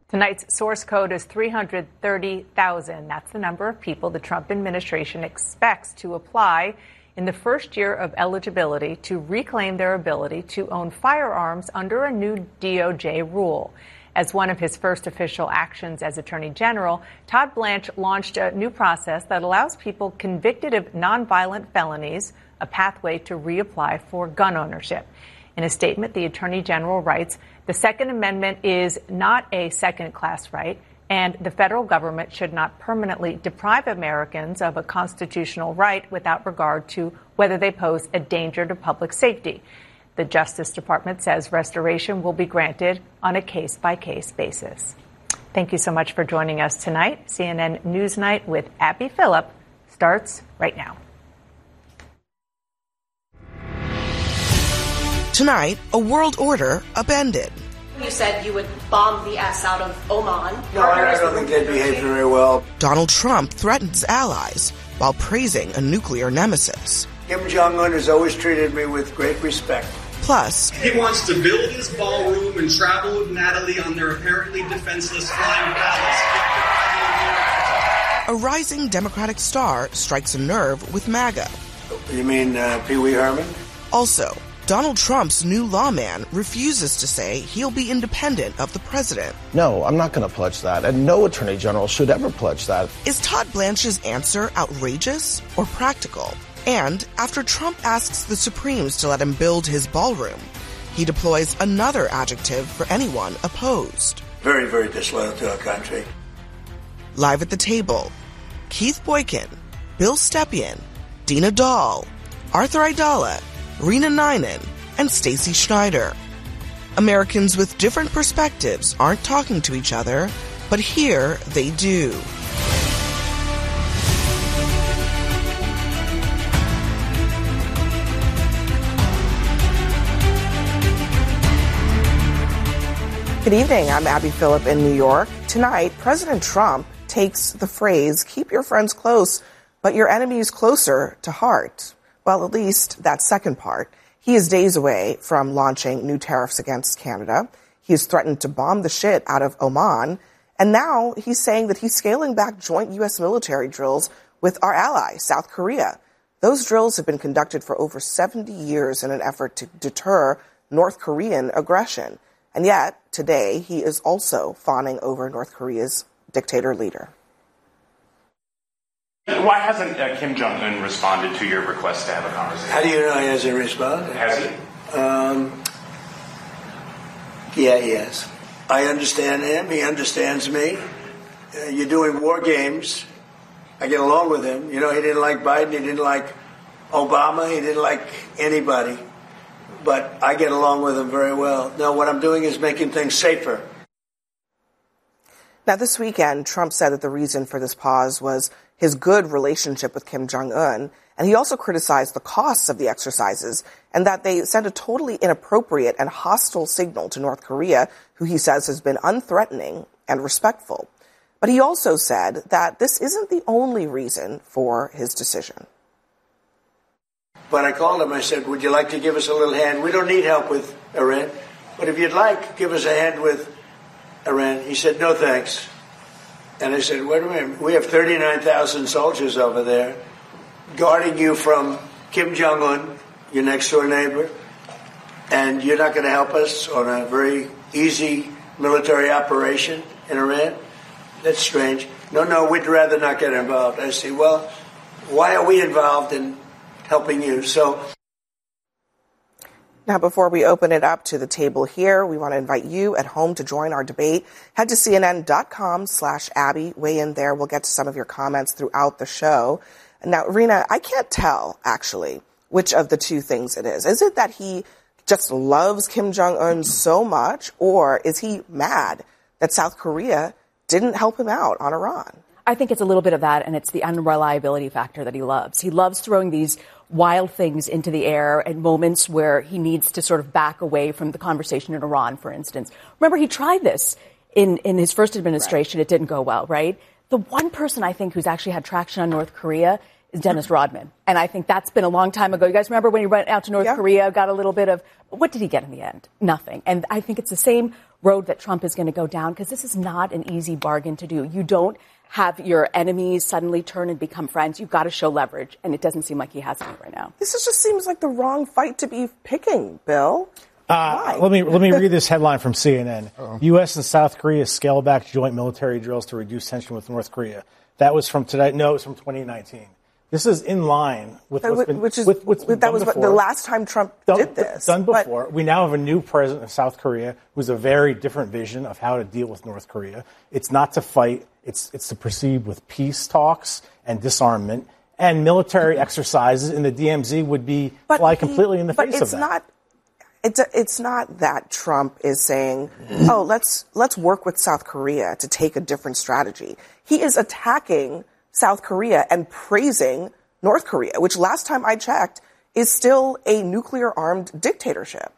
Tonight's source code is 330,000. That's the number of people the Trump administration expects to apply in the first year of eligibility to reclaim their ability to own firearms under a new DOJ rule. As one of his first official actions as Attorney General, Todd Blanche launched a new process that allows people convicted of nonviolent felonies a pathway to reapply for gun ownership. In a statement, the Attorney General writes, "The Second Amendment is not a second-class right, and the federal government should not permanently deprive Americans of a constitutional right without regard to whether they pose a danger to public safety." The Justice Department says restoration will be granted on a case-by-case basis. Thank you so much for joining us tonight. CNN Newsnight with Abby Phillip starts right now. Tonight, a world order upended. You said you would bomb the ass out of Oman. No, I don't think they behaved very well. Donald Trump threatens allies while praising a nuclear nemesis. Kim Jong-un has always treated me with great respect. Plus, he wants to build his ballroom and travel with Natalie on their apparently defenseless flying palace. A rising Democratic star strikes a nerve with MAGA. You mean Pee Wee Herman? Also, Donald Trump's new lawman refuses to say he'll be independent of the president. No, I'm not going to pledge that, and no attorney general should ever pledge that. Is Todd Blanche's answer outrageous or practical? And after Trump asks the Supremes to let him build his ballroom, he deploys another adjective for anyone opposed. Very, very disloyal to our country. Live at the table, Keith Boykin, Bill Stepien, Dina Dahl, Arthur Aidala, Rena Ninan, and Stacey Schneider. Americans with different perspectives aren't talking to each other, but here they do. Good evening. I'm Abby Phillip in New York. Tonight, President Trump takes the phrase, "Keep your friends close, but your enemies closer," to heart. Well, at least that second part. He is days away from launching new tariffs against Canada. He has threatened to bomb the shit out of Oman. And now he's saying that he's scaling back joint U.S. military drills with our ally, South Korea. Those drills have been conducted for over 70 years in an effort to deter North Korean aggression. And yet, today, he is also fawning over North Korea's dictator leader. Why hasn't Kim Jong-un responded to your request to have a conversation? How do you know he hasn't responded? Has he? Yeah, he has. I understand him. He understands me. You're doing war games. I get along with him. You know, he didn't like Biden. He didn't like Obama. He didn't like anybody. But I get along with him very well. Now, what I'm doing is making things safer. Now, this weekend, Trump said that the reason for this pause was his good relationship with Kim Jong-un, and he also criticized the costs of the exercises and that they sent a totally inappropriate and hostile signal to North Korea, who he says has been unthreatening and respectful. But he also said that this isn't the only reason for his decision. But I called him, I said, would you like to give us a little hand? We don't need help with Iran, but if you'd like, give us a hand with Iran. He said, no thanks. And I said, wait a minute, we have 39,000 soldiers over there guarding you from Kim Jong-un, your next door neighbor, and you're not going to help us on a very easy military operation in Iran? That's strange. No, we'd rather not get involved. I say, well, why are we involved in helping you? So now, before we open it up to the table here, we want to invite you at home to join our debate. Head to CNN.com/Abby. Weigh in there. We'll get to some of your comments throughout the show. Now, Rena, I can't tell, actually, which of the two things it is. Is it that he just loves Kim Jong-un so much, or is he mad that South Korea didn't help him out on Iran? I think it's a little bit of that, and it's the unreliability factor that he loves. He loves throwing these wild things into the air at moments where he needs to sort of back away from the conversation in Iran, for instance. Remember, he tried this in his first administration. Right. It didn't go well, right? The one person I think who's actually had traction on North Korea is Dennis Rodman. And I think that's been a long time ago. You guys remember when he went out to North Korea, got a little bit of, what did he get in the end? Nothing. And I think it's the same road that Trump is going to go down, because this is not an easy bargain to do. You don't have your enemies suddenly turn and become friends. You've got to show leverage, and it doesn't seem like he has any right now. This just seems like the wrong fight to be picking, Bill. Let me read this headline from CNN. U.S. and South Korea scale back joint military drills to reduce tension with North Korea. That was from today. No, it was from 2019. This is in line with what's been, what's been that done was before. The last time Trump did this. Done before. We now have a new president of South Korea who's a very different vision of how to deal with North Korea. It's not to fight. It's to proceed with peace talks and disarmament. And military exercises in the DMZ would fly completely in the face of that. It's not that Trump is saying, oh, let's work with South Korea to take a different strategy. He is attacking South Korea and praising North Korea, which last time I checked is still a nuclear-armed dictatorship.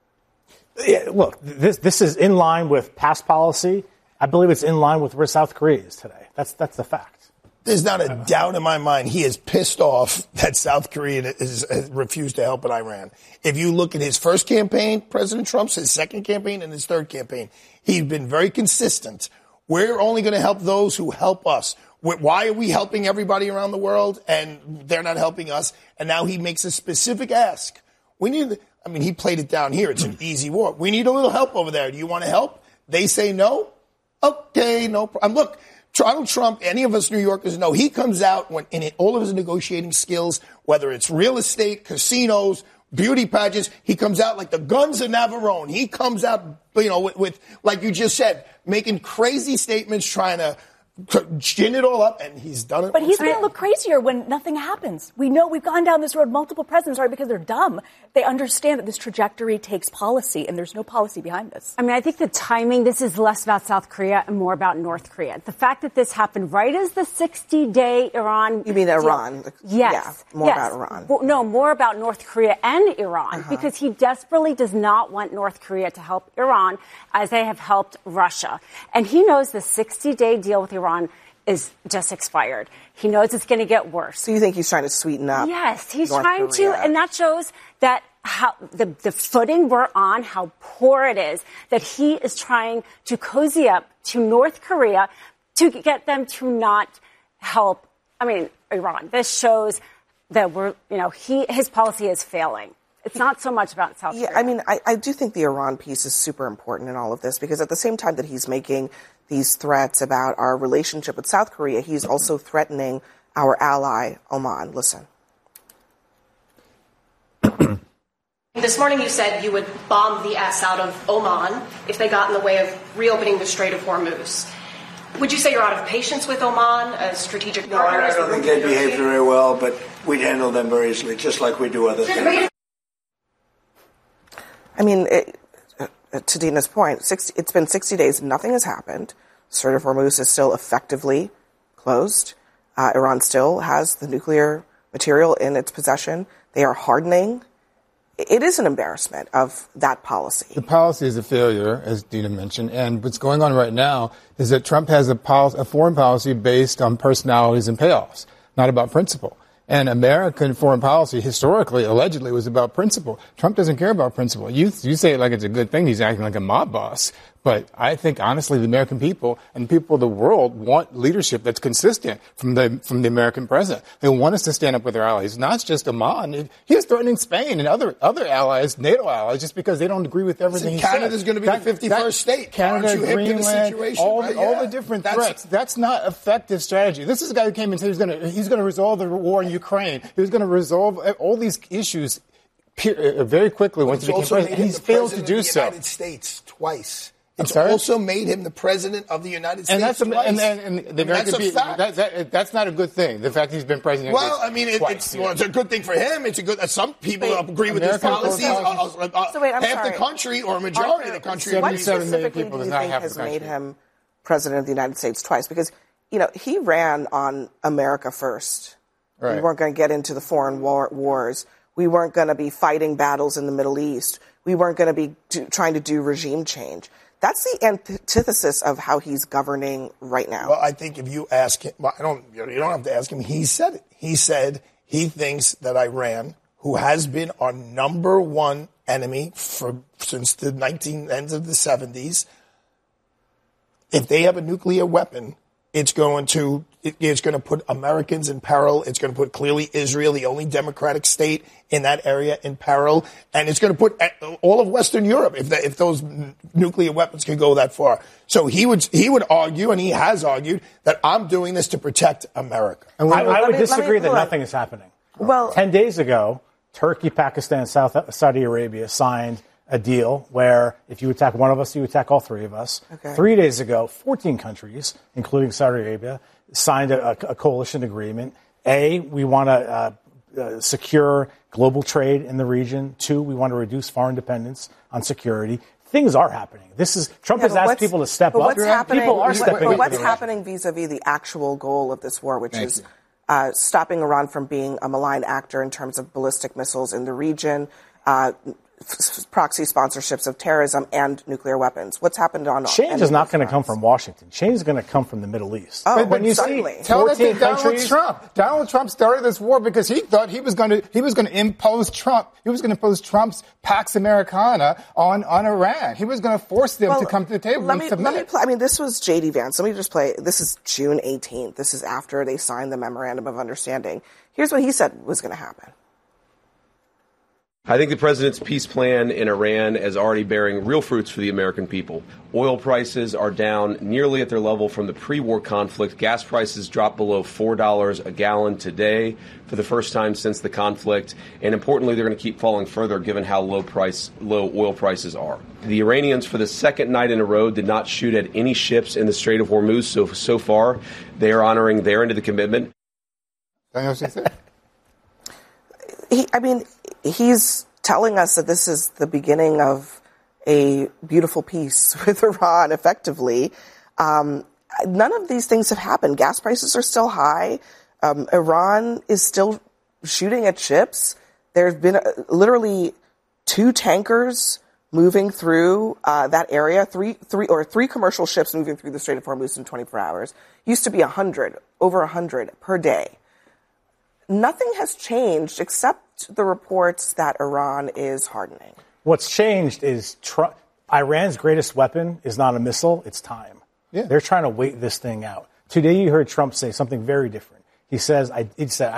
Yeah, look, this is in line with past policy. I believe it's in line with where South Korea is today. That's the fact. There's not a doubt in my mind he is pissed off that South Korea has refused to help in Iran. If you look at his first campaign, President Trump's, his second campaign, and his third campaign, he's been very consistent. We're only going to help those who help us. Why are we helping everybody around the world and they're not helping us? And now he makes a specific ask. He played it down here. It's an easy war. We need a little help over there. Do you want to help? They say no. Okay, no problem. Look, Donald Trump, any of us New Yorkers know, he comes out in all of his negotiating skills, whether it's real estate, casinos, beauty pageants, he comes out like the guns of Navarone. He comes out, with like you just said, making crazy statements, trying to gin it all up, and he's done it. But he's going to look crazier when nothing happens. We know we've gone down this road. Multiple presidents are because they're dumb. They understand that this trajectory takes policy, and there's no policy behind this. I think the timing, this is less about South Korea and more about North Korea. The fact that this happened right as the 60-day Iran... You mean Iran? Yes. Yeah, more about Iran. Well, no, more about North Korea and Iran, because he desperately does not want North Korea to help Iran as they have helped Russia. And he knows the 60-day deal with Iran is just expired. He knows it's going to get worse. So you think he's trying to sweeten up? Yes, he's North trying Korea. to, and that shows that how the footing we're on, how poor it is, that he is trying to cozy up to North Korea to get them to not help, Iran. This shows that his policy is failing. It's not so much about South Korea. I do think the Iran piece is super important in all of this, because at the same time that he's making these threats about our relationship with South Korea, he's also threatening our ally, Oman. Listen. This morning you said you would bomb the S out of Oman if they got in the way of reopening the Strait of Hormuz. Would you say you're out of patience with Oman, a strategic partner? No, I don't think they behave very well, but we'd handle them very easily, just like we do other things. To Dina's point, it's been 60 days. Nothing has happened. Strait of Hormuz is still effectively closed. Iran still has the nuclear material in its possession. They are hardening. It is an embarrassment of that policy. The policy is a failure, as Dina mentioned. And what's going on right now is that Trump has a foreign policy based on personalities and payoffs, not about principle. And American foreign policy historically, allegedly, was about principle. Trump doesn't care about principle. You say it like it's a good thing. He's acting like a mob boss. But I think, honestly, the American people and people of the world want leadership that's consistent from the American president. They want us to stand up with our allies, not just Oman. He is threatening Spain and other allies, NATO allies, just because they don't agree with everything he says. Canada's going to be the 51st state. Canada, Aren't you hip to the Greenland, situation? all the different threats. That's not effective strategy. This is a guy who came and said he's going to resolve the war in Ukraine. He was going to resolve all these issues very quickly once he became president. He's failed to do so. United States twice. It's also made him the president of the United States. That's not a good thing. The fact he's been president. It's a good thing for him. It's a good. Some people agree with his policies. Half the country or a majority of the country. 77 million people does not have has made him president of the United States twice, because he ran on America first. Right. We weren't going to get into the foreign wars. We weren't going to be fighting battles in the Middle East. We weren't going to be trying to do regime change. That's the antithesis of how he's governing right now. Well, I think if you ask him, you don't have to ask him. He said it. He said he thinks that Iran, who has been our number one enemy since the end of the 70s. If they have a nuclear weapon, it's going to put Americans in peril. It's going to put clearly Israel, the only democratic state in that area, in peril. And it's going to put all of Western Europe if those nuclear weapons can go that far. So he would argue, and he has argued, that I'm doing this to protect America. And I would disagree that nothing is happening. Well, 10 days ago, Turkey, Pakistan, Saudi Arabia signed a deal where if you attack one of us, you attack all three of us. Okay. 3 days ago, 14 countries, including Saudi Arabia, signed a coalition agreement. We want to secure global trade in the region. 2, we want to reduce foreign dependence on security. Things are happening. Trump has asked people to step up. People are stepping up. What's happening vis-a-vis the actual goal of this war, which is stopping Iran from being a malign actor in terms of ballistic missiles in the region, proxy sponsorships of terrorism, and nuclear weapons? What's happened on change is not going to come from Washington. Change is going to come from the Middle East. When you see 14 countries, Donald Trump started this war because he thought he was going to impose Trump. He was going to impose Trump's Pax Americana on Iran. He was going to force them to come to the table and submit. This was J.D. Vance. Let me just play. This is June 18th. This is after they signed the Memorandum of Understanding. Here's what he said was going to happen. I think the president's peace plan in Iran is already bearing real fruits for the American people. Oil prices are down nearly at their level from the pre-war conflict. Gas prices dropped below $4 a gallon today for the first time since the conflict. And importantly, they're going to keep falling further given how low oil prices are. The Iranians, for the second night in a row, did not shoot at any ships in the Strait of Hormuz. So far, they are honoring their end of the commitment. He's telling us that this is the beginning of a beautiful peace with Iran, effectively. None of these things have happened. Gas prices are still high. Iran is still shooting at ships. There's been literally 2 tankers moving through that area, three commercial ships moving through the Strait of Hormuz in 24 hours. Used to be over 100 per day. Nothing has changed except the reports that Iran is hardening. What's changed is Iran's greatest weapon is not a missile, it's time. Yeah. They're trying to wait this thing out. Today you heard Trump say something very different. He said, I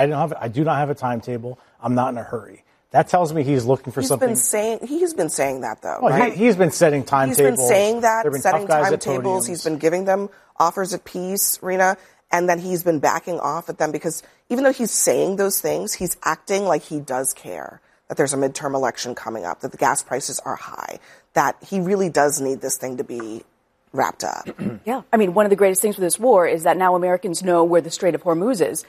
do not have a timetable. I'm not in a hurry. That tells me he's looking for something. He's been saying that, though. Well, right? He's been setting timetables. He's been saying that, setting timetables. He's been giving them offers of peace, Rena. And then he's been backing off at them because even though he's saying those things, he's acting like he does care that there's a midterm election coming up, that the gas prices are high, that he really does need this thing to be wrapped up. Yeah. One of the greatest things with this war is that now Americans know where the Strait of Hormuz is.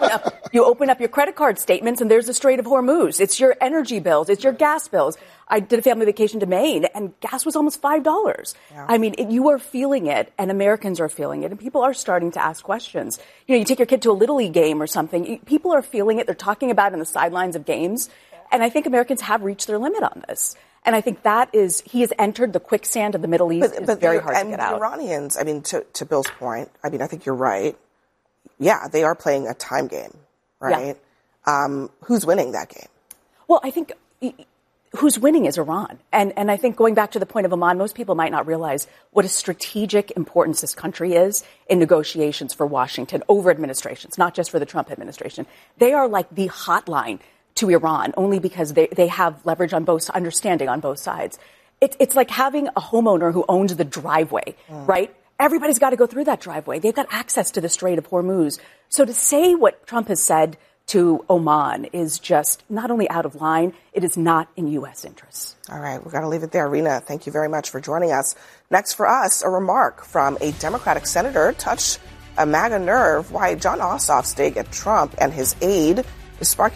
You open up your credit card statements and there's the Strait of Hormuz. It's your energy bills. It's your gas bills. I did a family vacation to Maine and gas was almost $5. Yeah. You are feeling it and Americans are feeling it and people are starting to ask questions. You take your kid to a Little League game or something. People are feeling it. They're talking about it in the sidelines of games. And I think Americans have reached their limit on this. And I think he has entered the quicksand of the Middle East. It's very hard to get out. And the Iranians, to Bill's point, I think you're right. Yeah, they are playing a time game, right? Yeah. Who's winning that game? Well, I think who's winning is Iran. And I think going back to the point of Oman, most people might not realize what a strategic importance this country is in negotiations for Washington over administrations, not just for the Trump administration. They are like the hotline to Iran, only because they have leverage understanding on both sides. It's like having a homeowner who owns the driveway, right? Everybody's got to go through that driveway. They've got access to the Strait of Hormuz. So to say what Trump has said to Oman is just not only out of line, it is not in U.S. interests. All right, we've got to leave it there. Rena, thank you very much for joining us. Next for us, a remark from a Democratic senator touched a MAGA nerve why Jon Ossoff's dig at Trump and his aide is sparking